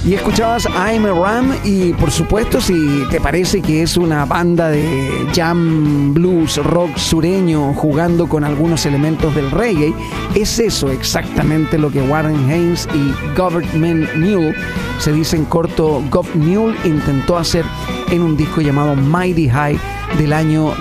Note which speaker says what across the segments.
Speaker 1: Y escuchabas I'm a Ram y por supuesto si te parece que es una banda de jam, blues, rock sureño jugando con algunos elementos del reggae, es eso exactamente lo que Warren Haynes y Government Mule, se dice en corto Gov Mule, intentó hacer en un disco llamado Mighty High del año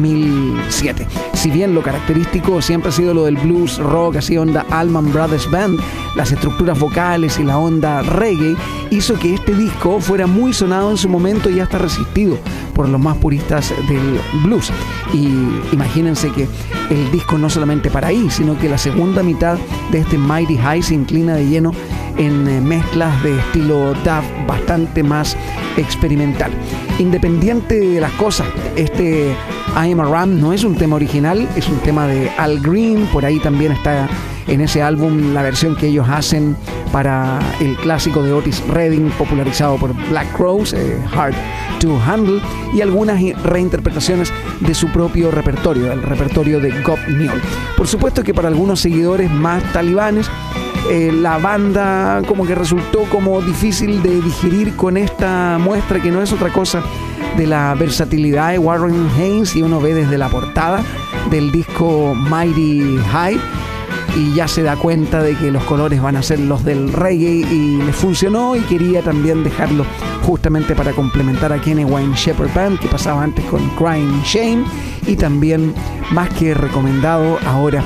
Speaker 1: 2007. Si bien lo característico siempre ha sido lo del blues rock, así onda Allman Brothers Band, las estructuras vocales y la onda reggae hizo que este disco fuera muy sonado en su momento y hasta resistido por los más puristas del blues. Y imagínense que el disco no solamente para ahí, sino que la segunda mitad de este Mighty High se inclina de lleno en mezclas de estilo dub bastante más experimental. Independiente de las cosas, este I Am a Ram no es un tema original, es un tema de Al Green. Por ahí también está en ese álbum la versión que ellos hacen para el clásico de Otis Redding, popularizado por Black Crowes, Hard to Handle, y algunas reinterpretaciones de su propio repertorio, el repertorio de Gov Mule. Por supuesto que para algunos seguidores más talibanes, la banda como que resultó como difícil de digerir con esta muestra que no es otra cosa de la versatilidad de Warren Haynes, y uno ve desde la portada del disco Mighty High y ya se da cuenta de que los colores van a ser los del reggae, y le funcionó, y quería también dejarlo justamente para complementar a Kenny Wayne Shepherd Band, que pasaba antes con Crying Shame, y también más que recomendado ahora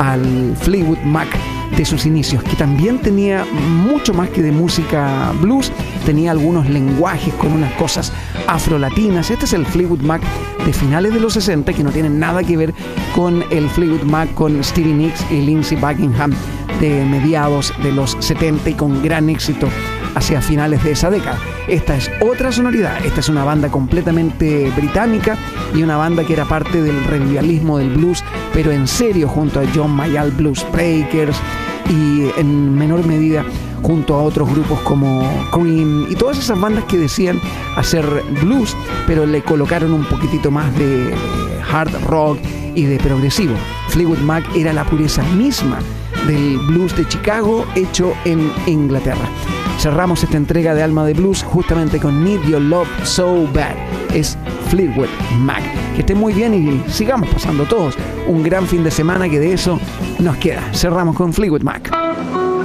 Speaker 1: al Fleetwood Mac de sus inicios, que también tenía mucho más que de música blues, tenía algunos lenguajes con unas cosas afrolatinas. Este es el Fleetwood Mac de finales de los 60, que no tiene nada que ver con el Fleetwood Mac con Stevie Nicks y Lindsey Buckingham de mediados de los 70 y con gran éxito hacia finales de esa década. Esta es otra sonoridad, esta es una banda completamente británica y una banda que era parte del revivalismo del blues, pero en serio, junto a John Mayall Blues Breakers y en menor medida junto a otros grupos como Cream y todas esas bandas que decían hacer blues, pero le colocaron un poquitito más de hard rock y de progresivo. Fleetwood Mac era la pureza misma del blues de Chicago hecho en Inglaterra. Cerramos esta entrega de Alma de Blues justamente con Need Your Love So Bad. Es Fleetwood Mac. Que estén muy bien y sigamos pasando todos un gran fin de semana, que de eso nos queda. Cerramos con Fleetwood Mac.